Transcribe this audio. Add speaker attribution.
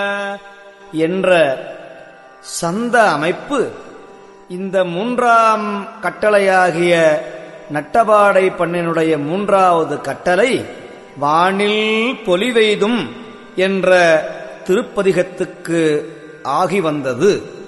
Speaker 1: என்ற சந்த அமைப்பு இந்த மூன்றாம் கட்டளையாகிய நட்டபாடை பண்ணினுடைய மூன்றாவது கட்டளை வானில் பொலிவெய்தும் என்ற திருப்பதிகத்துக்கு ஆகி வந்தது.